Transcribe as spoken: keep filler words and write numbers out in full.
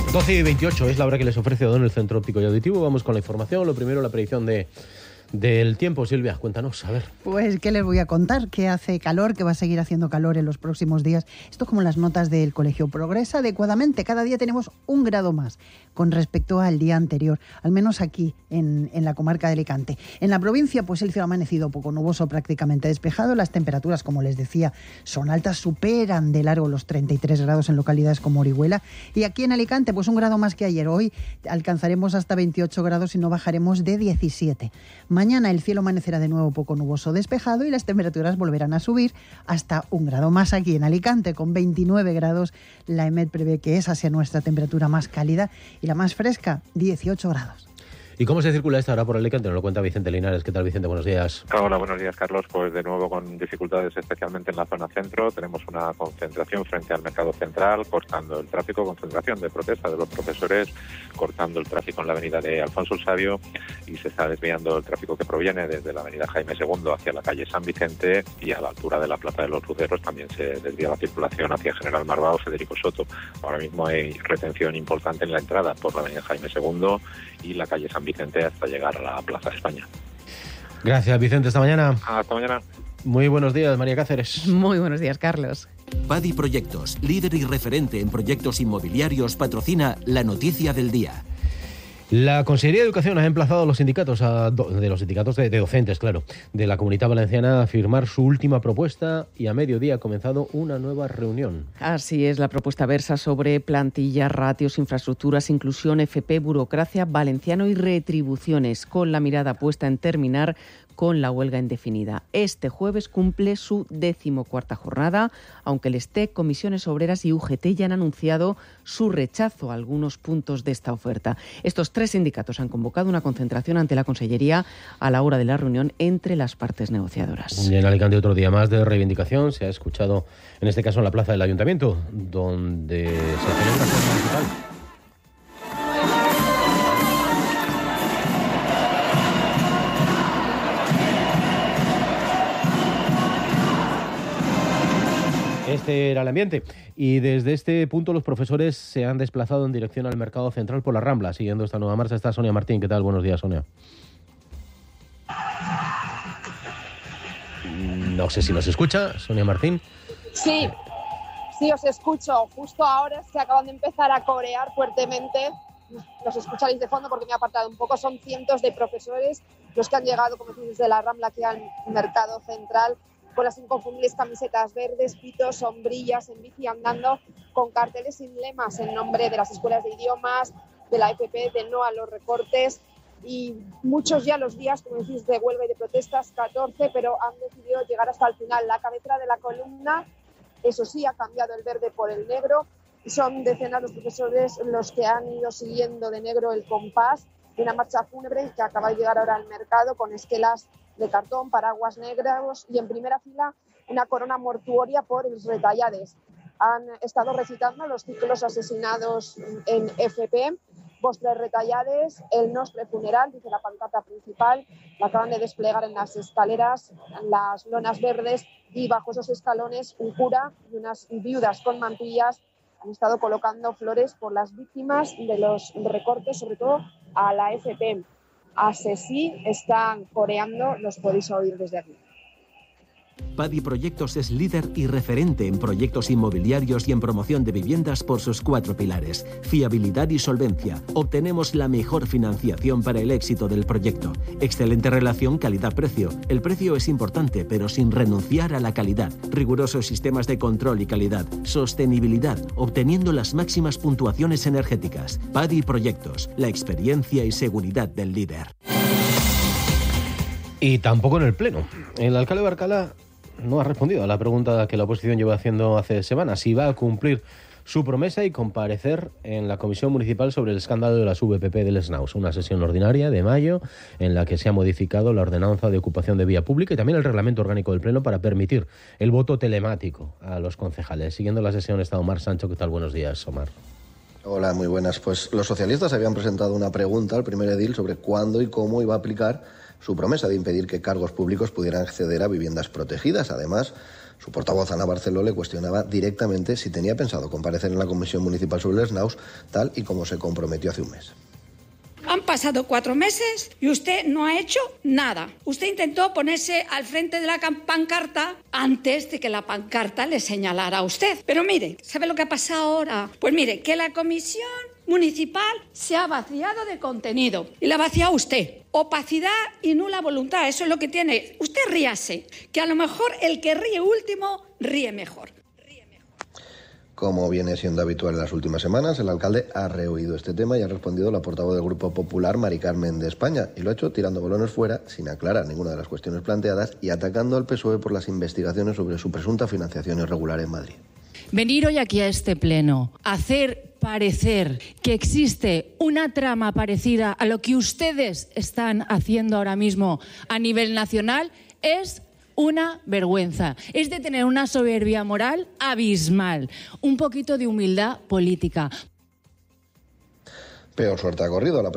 doce y veintiocho es la hora que les ofrece Odón el Centro Óptico y Auditivo. Vamos con la información. Lo primero, la predicción de del tiempo. Silvia, cuéntanos, a ver. Pues, ¿qué les voy a contar? Que hace calor, que va a seguir haciendo calor en los próximos días. Esto es como las notas del colegio. Progresa adecuadamente. Cada día tenemos un grado más con respecto al día anterior, al menos aquí en, en la comarca de Alicante. En la provincia, pues el cielo ha amanecido poco nuboso, prácticamente despejado. Las temperaturas, como les decía, son altas, superan de largo los treinta y tres grados en localidades como Orihuela. Y aquí en Alicante, pues un grado más que ayer. Hoy alcanzaremos hasta veintiocho grados y no bajaremos de diecisiete. Mañana el cielo amanecerá de nuevo poco nuboso, despejado, y las temperaturas volverán a subir hasta un grado más aquí en Alicante. Con veintinueve grados, la EMET prevé que esa sea nuestra temperatura más cálida y la más fresca, dieciocho grados. ¿Y cómo se circula esta hora por Alicante? Nos lo cuenta Vicente Linares. ¿Qué tal, Vicente? Buenos días. Hola, buenos días, Carlos. Pues de nuevo con dificultades, especialmente en la zona centro. Tenemos una concentración frente al mercado central, cortando el tráfico, concentración de protesta de los profesores, cortando el tráfico en la avenida de Alfonso el Sabio, y se está desviando el tráfico que proviene desde la avenida Jaime segundo hacia la calle San Vicente, y a la altura de la Plaza de los Luceros también se desvía la circulación hacia General Marbao, Federico Soto. Ahora mismo hay retención importante en la entrada por la avenida Jaime segundo y la calle San Vicente hasta llegar a la Plaza de España. Gracias, Vicente. Hasta mañana. Hasta mañana. Muy buenos días, María Cáceres. Muy buenos días, Carlos. Padi Proyectos, líder y referente en proyectos inmobiliarios, patrocina la noticia del día. La Consellería de Educación ha emplazado a los sindicatos, a do, de los sindicatos de, de docentes, claro, de la Comunidad Valenciana a firmar su última propuesta, y a mediodía ha comenzado una nueva reunión. Así es, la propuesta versa sobre plantillas, ratios, infraestructuras, inclusión, F P, burocracia, valenciano y retribuciones, con la mirada puesta en terminar con la huelga indefinida. Este jueves cumple su decimocuarta jornada, aunque el S T E C, Comisiones Obreras y U G T ya han anunciado su rechazo a algunos puntos de esta oferta. Estos tres sindicatos han convocado una concentración ante la Consellería a la hora de la reunión entre las partes negociadoras. Y en Alicante otro día más de reivindicación se ha escuchado, en este caso en la plaza del Ayuntamiento, donde se celebra el Foro Municipal. Este era el ambiente, y desde este punto los profesores se han desplazado en dirección al Mercado Central por la Rambla. Siguiendo esta nueva marcha está Sonia Martín. ¿Qué tal? Buenos días, Sonia. No sé si nos escucha, Sonia Martín. Sí, sí os escucho. Justo ahora se acaban de empezar a corear fuertemente. Los escucharéis de fondo porque me he apartado un poco. Son cientos de profesores los que han llegado, como decís, desde la Rambla aquí al Mercado Central, con las inconfundibles camisetas verdes, pitos, sombrillas, en bici, andando con carteles sin lemas en nombre de las escuelas de idiomas, de la F P, de no a los recortes, y muchos ya los días, como decís, de huelga y de protestas, catorce, pero han decidido llegar hasta el final. La cabecera de la columna, eso sí, ha cambiado el verde por el negro, y son decenas los profesores los que han ido siguiendo de negro el compás de una marcha fúnebre que acaba de llegar ahora al mercado con esquelas de cartón, paraguas negros y en primera fila una corona mortuoria por els retallades. Han estado recitando los títulos asesinados en F P, Vostres retallades, el nostre funeral, dice la pancarta principal. La acaban de desplegar en las escaleras, en las lonas verdes, y bajo esos escalones un cura y unas viudas con mantillas han estado colocando flores por las víctimas de los recortes, sobre todo a la F P. Asesí están coreando, los podéis oír desde aquí. Padi Proyectos es líder y referente en proyectos inmobiliarios y en promoción de viviendas por sus cuatro pilares: fiabilidad y solvencia. Obtenemos la mejor financiación para el éxito del proyecto. Excelente relación calidad-precio. El precio es importante, pero sin renunciar a la calidad. Rigurosos sistemas de control y calidad. Sostenibilidad, obteniendo las máximas puntuaciones energéticas. Padi Proyectos, la experiencia y seguridad del líder. Y tampoco en el Pleno. El alcalde de Barcala no ha respondido a la pregunta que la oposición lleva haciendo hace semanas: si va a cumplir su promesa y comparecer en la Comisión Municipal sobre el escándalo de las V P P del Snaus. Una sesión ordinaria de mayo en la que se ha modificado la ordenanza de ocupación de vía pública y también el reglamento orgánico del Pleno para permitir el voto telemático a los concejales. Siguiendo la sesión está Omar Sancho. ¿Qué tal? Buenos días, Omar. Hola, muy buenas. Pues los socialistas habían presentado una pregunta al primer edil sobre cuándo y cómo iba a aplicar su promesa de impedir que cargos públicos pudieran acceder a viviendas protegidas. Además, Su portavoz, Ana Barceló, le cuestionaba directamente si tenía pensado comparecer en la Comisión Municipal sobre el S N A U S, tal y como se comprometió hace un mes. Han pasado cuatro meses y usted no ha hecho nada. Usted intentó ponerse al frente de la pancarta antes de que la pancarta le señalara a usted. Pero mire, ¿sabe lo que ha pasado ahora? Pues mire, que la comisión municipal se ha vaciado de contenido y la ha vaciado usted. Opacidad y nula voluntad, eso es lo que tiene. Usted ríase, que a lo mejor el que ríe último ríe mejor. Como viene siendo habitual en las últimas semanas, el alcalde ha reoído este tema y ha respondido la portavoz del Grupo Popular, Mari Carmen de España, y lo ha hecho tirando balones fuera, sin aclarar ninguna de las cuestiones planteadas y atacando al P S O E por las investigaciones sobre su presunta financiación irregular en Madrid. Venir hoy aquí a este pleno, hacer parecer que existe una trama parecida a lo que ustedes están haciendo ahora mismo a nivel nacional es una vergüenza. Es de tener una soberbia moral abismal, un poquito de humildad política. Peor suerte ha corrido a la